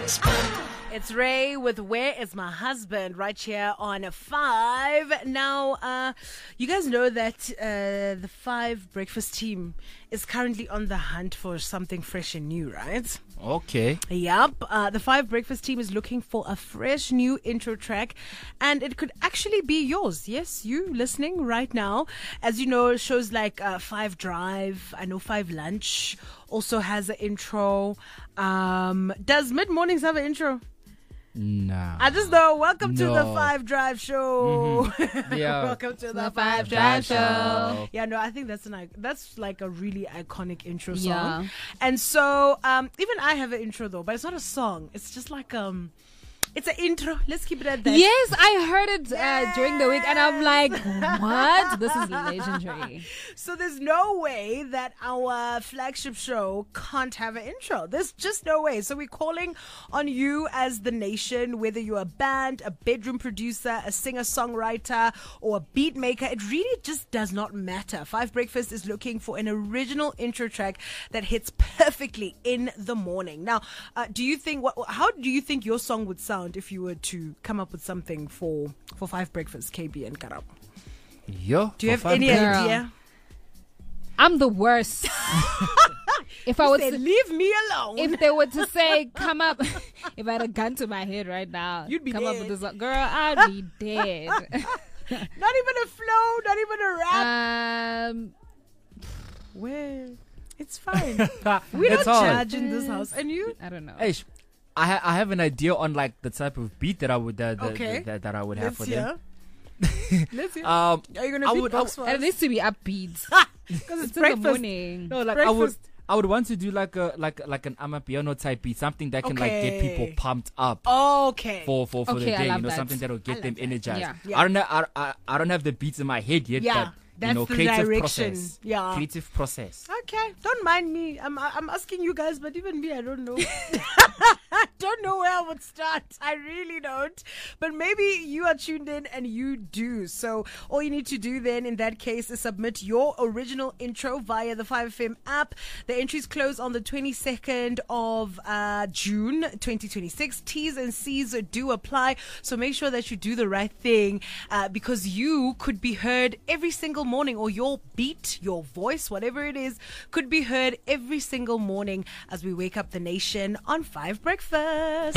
It's Ray with Where Is My Husband right here on 5. Now, you guys know that the 5 Breakfast team is currently on the hunt for something fresh and new, right? Okay. Yep. The 5 Breakfast team is looking for a fresh new intro track, and it could actually be yours. Yes, you listening right now. As you know, shows like 5 Drive, I know 5 Lunch also has an intro. Does Mid Mornings have an intro? Nah. I just know. Welcome to the No. 5 Drive Show. Mm-hmm. Yeah. Welcome to the 5 Drive Show. Yeah, no, I think that's like a really iconic intro song. Yeah. And so, even I have an intro though, but it's not a song. It's just like it's an intro. Let's keep it at that. Yes, I heard it during the week, and I'm like, what? This is legendary. So there's no way that our flagship show can't have an intro. There's just no way. So we're calling on you as the nation, whether you're a band, a bedroom producer, a singer-songwriter, or a beat maker. It really just does not matter. 5 Breakfast is looking for an original intro track that hits perfectly in the morning. Now, how do you think your song would sound if you were to come up with something for 5 Breakfast, KB and Karabo? Yo. Do you have for any fun. idea? I'm the worst. If I would Say, say, leave me alone. if they were to say, come up, if I had a gun to my head right now, You'd be come up dead. with this song. Girl, I'd be dead. Not even a flow, not even a rap. Well, it's fine. We It's don't hard. judge in this house. And you? I don't know. Hey, I have an idea on like the type of beat that I would Okay. that I would have Let's for them. hear. Let's hear. Are you going to I beat would- box for And it us? needs to be upbeat. Because It's it's in the breakfast. morning. No, like Breakfast. I would want to do like an amapiano type beat, something that can like get people Okay. pumped up Okay. for the Okay, I day, love that. something that'll get I them love that. energized. Yeah. Yeah. I don't know. I don't have the beats in my head yet, Yeah, but that's the creative direction. process. Yeah. Creative process. Okay, don't mind me. I'm asking you guys, but even me, I don't know. I don't know where I would start. I really don't. But maybe you are tuned in and you do. So all you need to do then in that case is submit your original intro via the 5FM app. The entries close on the 22nd of June 2026. T's and C's do apply. So make sure that you do the right thing because you could be heard every single morning, or your beat, your voice, whatever it is, could be heard every single morning as we wake up the nation on 5 Breakfast.